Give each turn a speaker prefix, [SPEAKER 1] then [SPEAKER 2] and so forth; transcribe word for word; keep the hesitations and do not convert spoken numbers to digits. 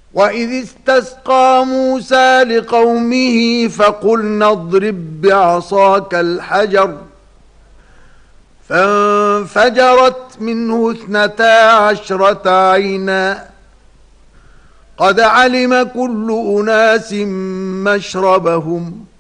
[SPEAKER 1] وَإِذِ اسْتَسْقَى مُوسَى لِقَوْمِهِ فَقُلْنَا اضْرِب بِّعَصَاكَ الْحَجَرَ فَانفَجَرَتْ مِنْهُ اثْنَتَا عَشْرَةَ عَيْنًا قَدْ عَلِمَ كُلُّ أُنَاسٍ مَّشْرَبَهُمْ